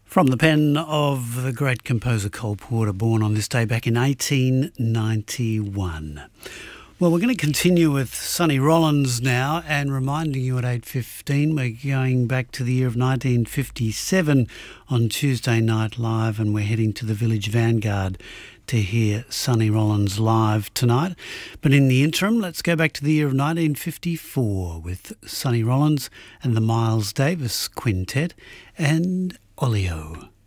From the pen of the great composer Cole Porter, born on this day back in 1891. Well, we're going to continue with Sonny Rollins now, and reminding you at 8:15 we're going back to the year of 1957 on Tuesday Night Live, and we're heading to the Village Vanguard to hear Sonny Rollins live tonight. But in the interim, let's go back to the year of 1954 with Sonny Rollins and the Miles Davis Quintet and Oleo.